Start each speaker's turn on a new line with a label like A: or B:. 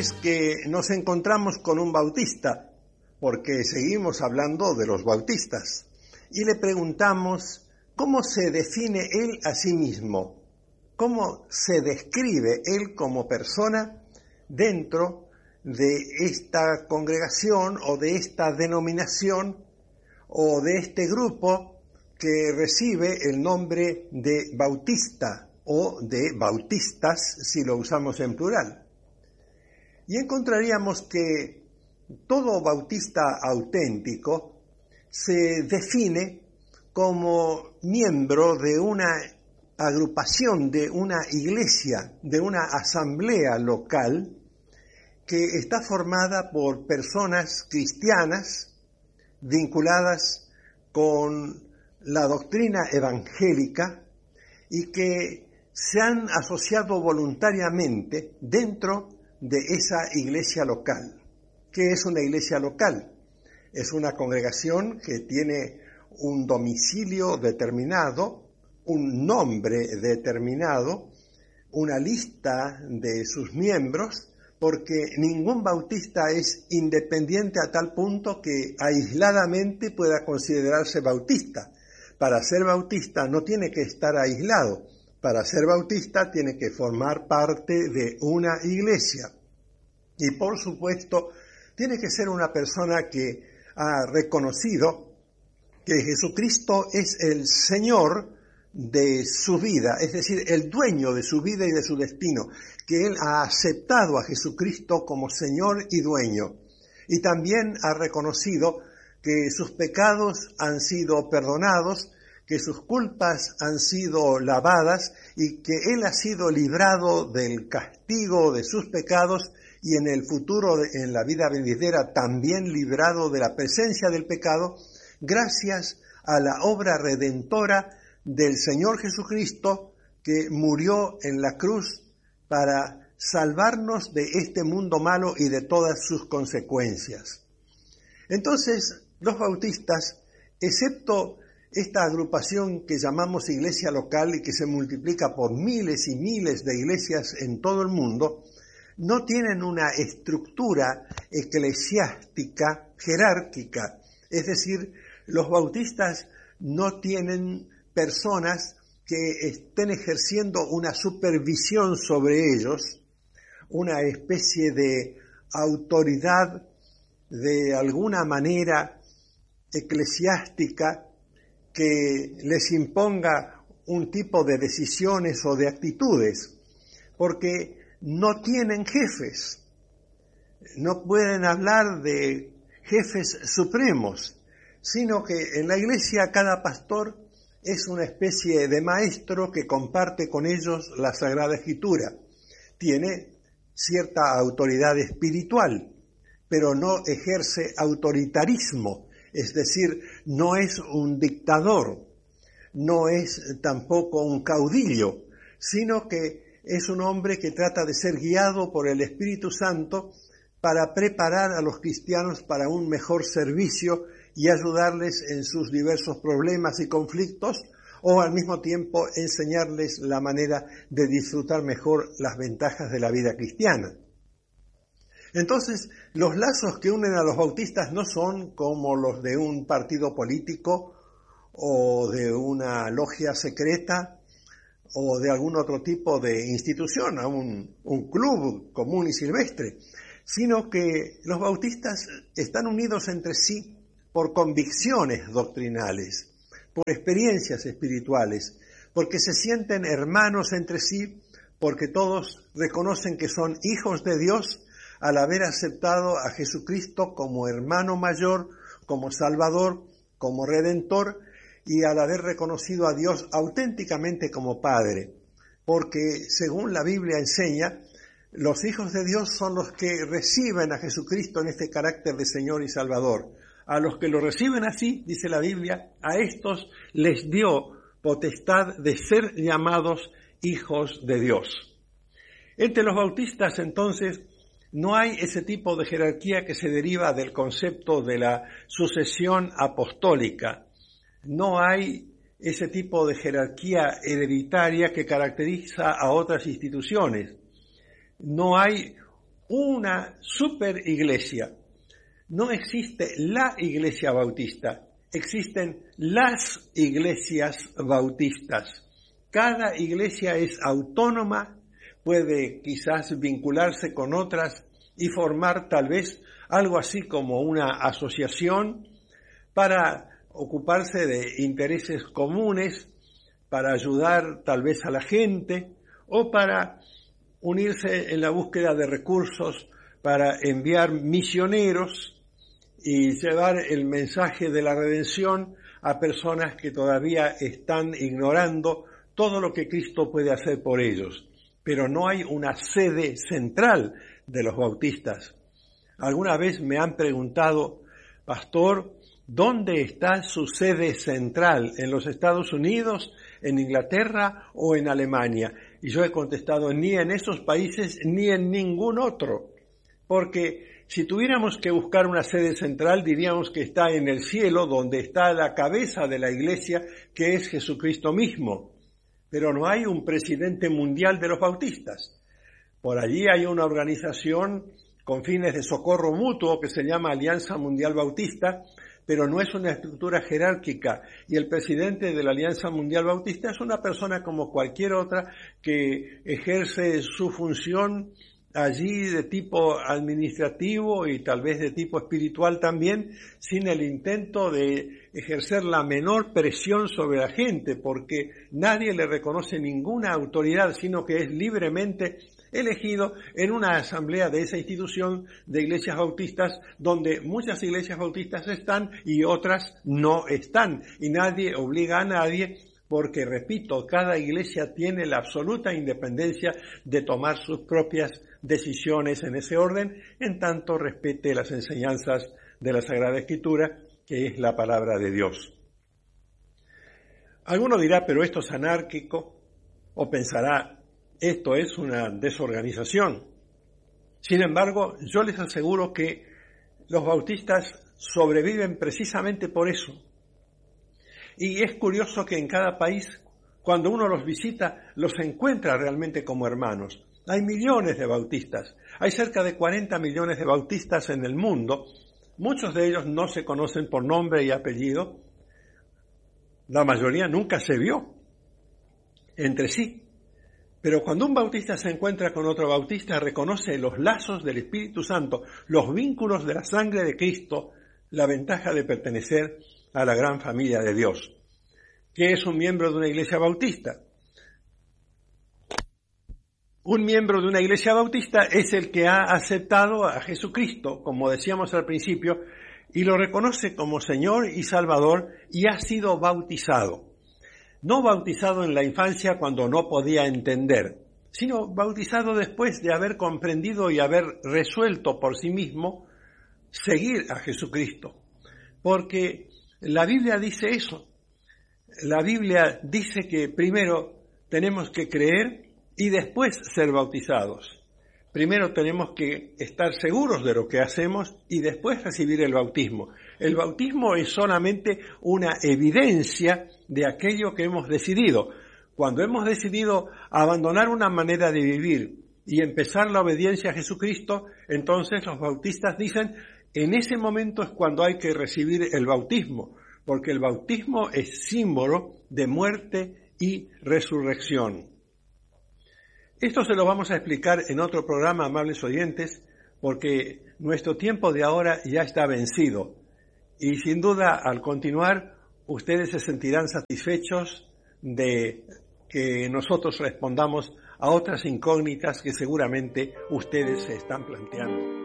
A: vez que nos encontramos con un bautista, porque seguimos hablando de los bautistas, y le preguntamos cómo se define él a sí mismo, cómo se describe él como persona dentro de esta congregación o de esta denominación o de este grupo que recibe el nombre de bautista o de bautistas si lo usamos en plural. Y encontraríamos que todo bautista auténtico se define como miembro de una agrupación, de una iglesia, de una asamblea local que está formada por personas cristianas vinculadas con la doctrina evangélica y que se han asociado voluntariamente dentro de esa iglesia local. ¿Qué es una iglesia local? Es una congregación que tiene un domicilio determinado, un nombre determinado, una lista de sus miembros, porque ningún bautista es independiente a tal punto que aisladamente pueda considerarse bautista. Para ser bautista no tiene que estar aislado. Para ser bautista tiene que formar parte de una iglesia. Y por supuesto, tiene que ser una persona que ha reconocido que Jesucristo es el Señor de su vida, es decir, el dueño de su vida y de su destino, que él ha aceptado a Jesucristo como Señor y dueño, y también ha reconocido que sus pecados han sido perdonados, que sus culpas han sido lavadas y que él ha sido librado del castigo de sus pecados y en el futuro, en la vida venidera, también librado de la presencia del pecado, gracias a la obra redentora del Señor Jesucristo, que murió en la cruz para salvarnos de este mundo malo y de todas sus consecuencias. Entonces, los bautistas, excepto esta agrupación que llamamos iglesia local y que se multiplica por miles y miles de iglesias en todo el mundo, no tienen una estructura eclesiástica jerárquica, es decir, los bautistas no tienen personas que estén ejerciendo una supervisión sobre ellos, una especie de autoridad de alguna manera eclesiástica que les imponga un tipo de decisiones o de actitudes, porque no tienen jefes, no pueden hablar de jefes supremos, sino que en la iglesia cada pastor es una especie de maestro que comparte con ellos la Sagrada Escritura. Tiene cierta autoridad espiritual, pero no ejerce autoritarismo, es decir, no es un dictador, no es tampoco un caudillo, sino que es un hombre que trata de ser guiado por el Espíritu Santo para preparar a los cristianos para un mejor servicio y ayudarles en sus diversos problemas y conflictos, o al mismo tiempo enseñarles la manera de disfrutar mejor las ventajas de la vida cristiana. Entonces, los lazos que unen a los bautistas no son como los de un partido político o de una logia secreta o de algún otro tipo de institución, un club común y silvestre, sino que los bautistas están unidos entre sí por convicciones doctrinales, por experiencias espirituales, porque se sienten hermanos entre sí, porque todos reconocen que son hijos de Dios al haber aceptado a Jesucristo como hermano mayor, como Salvador, como Redentor, y al haber reconocido a Dios auténticamente como Padre, porque según la Biblia enseña, los hijos de Dios son los que reciben a Jesucristo en este carácter de Señor y Salvador. A los que lo reciben así, dice la Biblia, a estos les dio potestad de ser llamados hijos de Dios. Entre los bautistas, entonces, no hay ese tipo de jerarquía que se deriva del concepto de la sucesión apostólica. No hay ese tipo de jerarquía hereditaria que caracteriza a otras instituciones. No hay una super iglesia. No existe la iglesia bautista, existen las iglesias bautistas. Cada iglesia es autónoma, puede quizás vincularse con otras y formar tal vez algo así como una asociación para ocuparse de intereses comunes, para ayudar tal vez a la gente o para unirse en la búsqueda de recursos para enviar misioneros y llevar el mensaje de la redención a personas que todavía están ignorando todo lo que Cristo puede hacer por ellos. Pero no hay una sede central de los bautistas. Alguna vez me han preguntado, pastor, ¿dónde está su sede central? ¿En los Estados Unidos, en Inglaterra o en Alemania? Y yo he contestado, ni en esos países ni en ningún otro. Porque si tuviéramos que buscar una sede central, diríamos que está en el cielo, donde está la cabeza de la iglesia, que es Jesucristo mismo. Pero no hay un presidente mundial de los bautistas. Por allí hay una organización con fines de socorro mutuo que se llama Alianza Mundial Bautista, pero no es una estructura jerárquica. Y el presidente de la Alianza Mundial Bautista es una persona como cualquier otra que ejerce su función allí de tipo administrativo y tal vez de tipo espiritual también, sin el intento de ejercer la menor presión sobre la gente, porque nadie le reconoce ninguna autoridad, sino que es libremente elegido en una asamblea de esa institución de iglesias bautistas, donde muchas iglesias bautistas están y otras no están, y nadie obliga a nadie, porque, repito, cada iglesia tiene la absoluta independencia de tomar sus propias decisiones en ese orden, en tanto respete las enseñanzas de la Sagrada Escritura, que es la palabra de Dios. Alguno dirá, pero esto es anárquico, o pensará, esto es una desorganización. Sin embargo, yo les aseguro que los bautistas sobreviven precisamente por eso. Y es curioso que en cada país, cuando uno los visita, los encuentra realmente como hermanos. Hay millones de bautistas, hay cerca de 40 millones de bautistas en el mundo. Muchos de ellos no se conocen por nombre y apellido. La mayoría nunca se vio entre sí. Pero cuando un bautista se encuentra con otro bautista, reconoce los lazos del Espíritu Santo, los vínculos de la sangre de Cristo, la ventaja de pertenecer a la gran familia de Dios. ¿Qué es un miembro de una iglesia bautista? Un miembro de una iglesia bautista es el que ha aceptado a Jesucristo, como decíamos al principio, y lo reconoce como Señor y Salvador y ha sido bautizado. No bautizado en la infancia cuando no podía entender, sino bautizado después de haber comprendido y haber resuelto por sí mismo seguir a Jesucristo. Porque la Biblia dice eso. La Biblia dice que primero tenemos que creer y después ser bautizados. Primero tenemos que estar seguros de lo que hacemos y después recibir el bautismo. El bautismo es solamente una evidencia de aquello que hemos decidido. Cuando hemos decidido abandonar una manera de vivir y empezar la obediencia a Jesucristo, entonces los bautistas dicen, en ese momento es cuando hay que recibir el bautismo, porque el bautismo es símbolo de muerte y resurrección. Esto se lo vamos a explicar en otro programa, amables oyentes, porque nuestro tiempo de ahora ya está vencido. Y sin duda, al continuar, ustedes se sentirán satisfechos de que nosotros respondamos a otras incógnitas que seguramente ustedes se están planteando.